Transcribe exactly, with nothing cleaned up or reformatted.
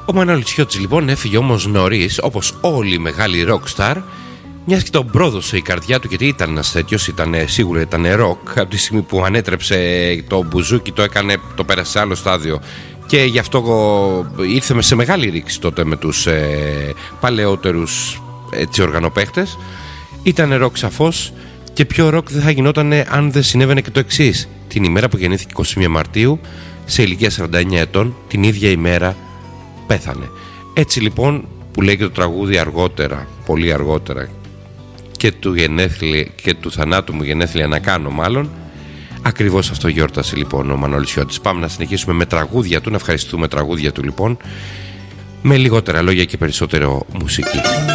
Ο Μανώλης Χιώτης λοιπόν έφυγε όμως νωρίς, όπως όλοι οι μεγάλοι rockstar, μιας και τον πρόδωσε η καρδιά του, γιατί ήταν ένας τέτοιος, ήταν, σίγουρα ήταν ροκ. Από τη στιγμή που ανέτρεψε το μπουζούκι, το έκανε, το πέρασε σε άλλο στάδιο, και γι' αυτό ήρθε σε μεγάλη ρήξη τότε με τους ε, παλαιότερους έτσι, οργανοπαίχτες. Ήταν ροκ σαφώς, και πιο ροκ δεν θα γινόταν αν δεν συνέβαινε και το εξής. Την ημέρα που γεννήθηκε εικοστή πρώτη Μαρτίου, σε ηλικία σαράντα εννιά ετών, την ίδια ημέρα πέθανε. Έτσι λοιπόν, που λέει και το τραγούδι αργότερα, πολύ αργότερα, και του, γενέθλια, και του θανάτου μου γενέθλια να κάνω μάλλον, ακριβώς αυτό γιόρτασε λοιπόν ο Μανώλης Χιώτης. Πάμε να συνεχίσουμε με τραγούδια του, να ευχαριστούμε τραγούδια του λοιπόν, με λιγότερα λόγια και περισσότερο μουσική.